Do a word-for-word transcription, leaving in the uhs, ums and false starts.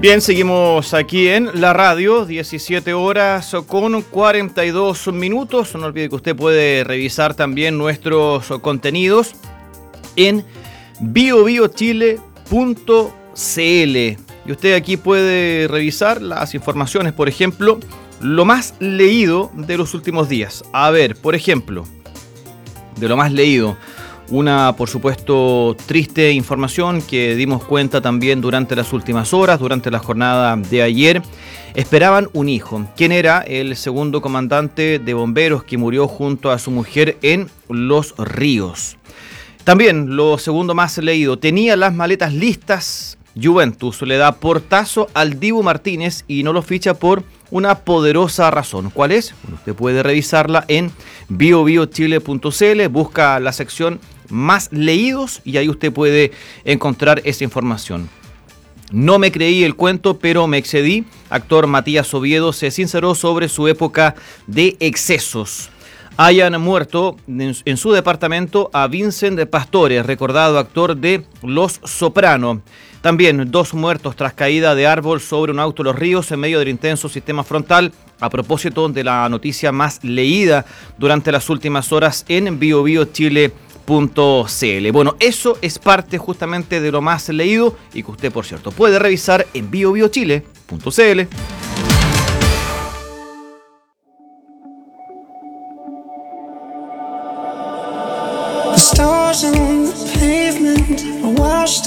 Bien, seguimos aquí en la radio, diecisiete horas con cuarenta y dos minutos. No olvide que usted puede revisar también nuestros contenidos en bio bio chile punto c l. Y usted aquí puede revisar las informaciones, por ejemplo, lo más leído de los últimos días. A ver, por ejemplo, de lo más leído, una, por supuesto, triste información que dimos cuenta también durante las últimas horas, durante la jornada de ayer. Esperaban un hijo. ¿Quién era? El segundo comandante de bomberos que murió junto a su mujer en Los Ríos. También, lo segundo más leído, tenía las maletas listas. Juventus le da portazo al Dibu Martínez y no lo ficha por una poderosa razón. ¿Cuál es? Bueno, usted puede revisarla en bio bio chile punto c l, busca la sección más leídos y ahí usted puede encontrar esa información. No me creí el cuento, pero me excedí. Actor Matías Oviedo se sinceró sobre su época de excesos. Hayan muerto en su departamento a Vincent Pastore, recordado actor de Los Soprano. También dos muertos tras caída de árbol sobre un auto en Los Ríos en medio del intenso sistema frontal. A propósito de la noticia más leída durante las últimas horas en bio bio chile punto c l. Bueno, eso es parte justamente de lo más leído y que usted, por cierto, puede revisar en bio bio chile punto c l. The stars on the pavement are washed